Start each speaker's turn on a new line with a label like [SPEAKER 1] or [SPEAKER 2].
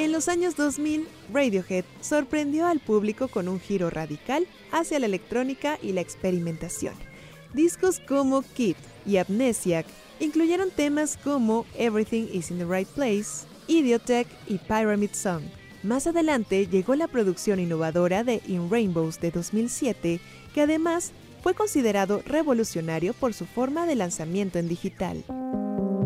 [SPEAKER 1] En los años 2000, Radiohead sorprendió al público con un giro radical hacia la electrónica y la experimentación. Discos como Kid y Amnesiac incluyeron temas como Everything is in the Right Place, Idiotech y Pyramid Song. Más adelante llegó la producción innovadora de In Rainbows de 2007, que además fue considerado revolucionario por su forma de lanzamiento en digital.